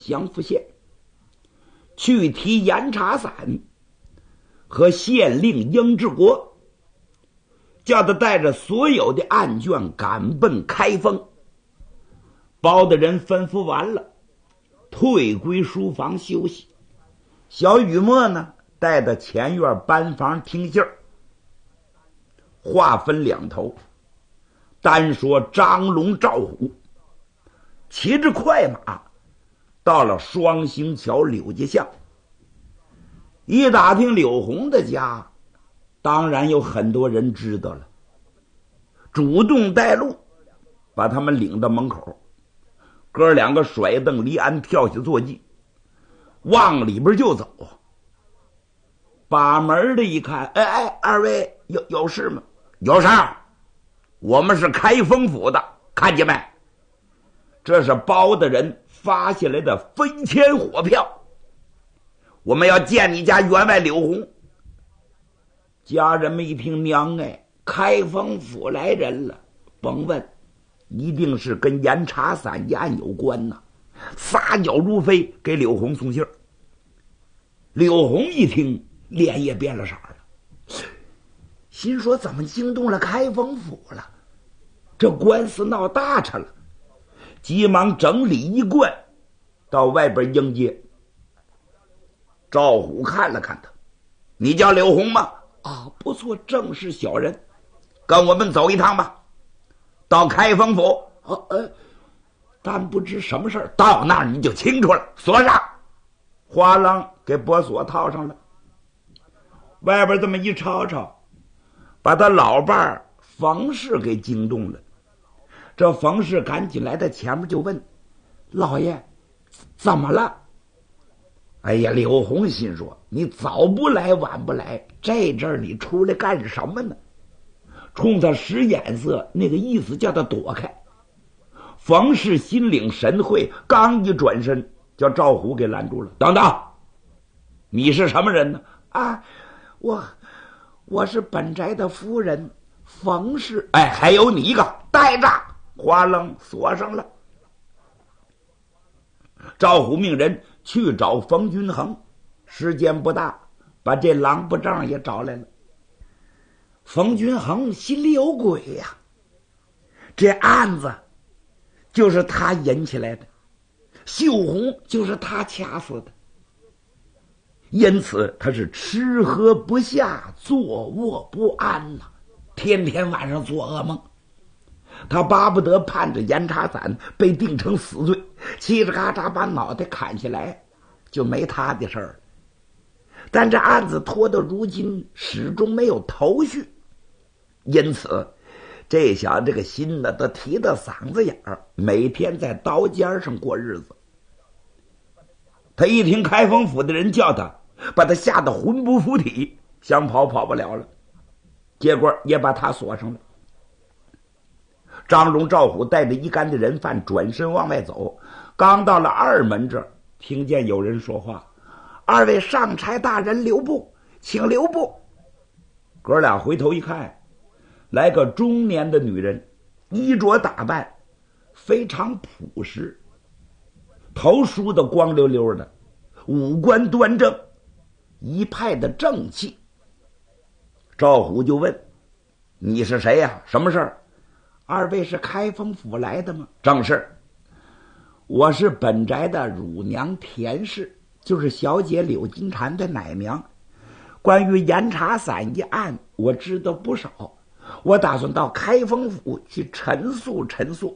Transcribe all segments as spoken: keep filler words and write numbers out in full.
祥符县，去提严查散和县令英志国，叫他带着所有的案卷赶奔开封。包大人吩咐完了，退归书房休息。小雨墨呢，带到前院班房听信儿。话分两头，单说张龙赵虎骑着快马到了双星桥柳家巷，一打听柳红的家，当然有很多人知道了，主动带路把他们领到门口。哥两个甩蹬离鞍，跳下坐骑，往里边就走。把门的一看，哎哎，二位有有事吗？有事儿，我们是开封府的，看见没？这是包大人发下来的飞天火票，我们要见你家员外柳红。家人们一听，娘哎，开封府来人了，甭问，一定是跟严查散一案有关呐！撒脚如飞，给柳红送信儿。柳红一听，脸也变了色了，心说怎么惊动了开封府了？这官司闹大茬了，急忙整理衣冠，到外边迎接。赵虎看了看他，你叫柳红吗？啊，不错，正是小人。跟我们走一趟吧，到开封府。哦、呃，但不知什么事儿，到那儿你就清楚了。锁上，花郎给脖锁套上了。外边这么一吵吵，把他老伴儿冯氏给惊动了。这冯氏赶紧来到前面就问：老爷怎么了？哎呀，柳红心说，你早不来晚不来，这阵儿你出来干什么呢？冲他使眼色，那个意思叫他躲开。冯氏心领神会，刚一转身，叫赵虎给拦住了。等等，你是什么人呢？啊，我我是本宅的夫人冯氏。哎，还有你一个，带着，花楞锁上了。赵虎命人去找冯君衡，时间不大，把这狼不仗也找来了。冯君衡心里有鬼呀、啊，这案子就是他引起来的，秀红就是他掐死的，因此他是吃喝不下，坐卧不安呐、啊，天天晚上做噩梦。他巴不得盼着严查散被定成死罪，嘁哩咔嚓把脑袋砍下来，就没他的事儿。但这案子拖到如今始终没有头绪，因此这小子这个心呢都提到嗓子眼儿，每天在刀尖上过日子。他一听开封府的人叫他，把他吓得魂不附体，想跑跑不了了，结果也把他锁上了。张龙赵虎带着一干的人犯转身往外走，刚到了二门这儿，听见有人说话：二位上差大人留步，请留步。哥俩回头一看，来个中年的女人，衣着打扮非常朴实，头梳得光溜溜的，五官端正，一派的正气。赵虎就问：你是谁呀、啊？什么事儿？二位是开封府来的吗？正是。我是本宅的乳娘田氏，就是小姐柳金蝉的奶娘。关于严查散一案，我知道不少，我打算到开封府去陈述陈述。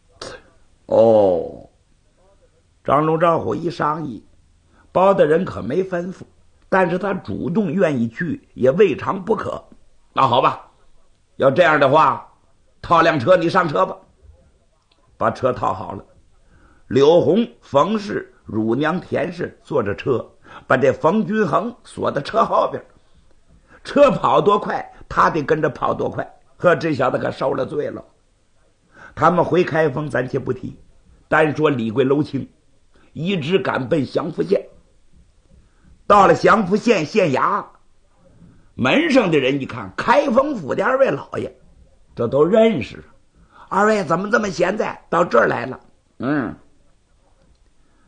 哦，张龙赵虎一商议，包大人可没吩咐，但是他主动愿意去，也未尝不可。那好吧，要这样的话，套辆车，你上车吧。把车套好了，柳红、冯氏、乳娘田氏坐着车，把这冯君衡锁在车后边。车跑多快，他得跟着跑多快。呵，这小子可受了罪了。他们回开封暂且不提，单说李贵楼清，一直赶奔祥符县。到了祥符县县衙，门上的人一看，开封府的二位老爷，这都认识。二位怎么这么闲在到这儿来了？嗯，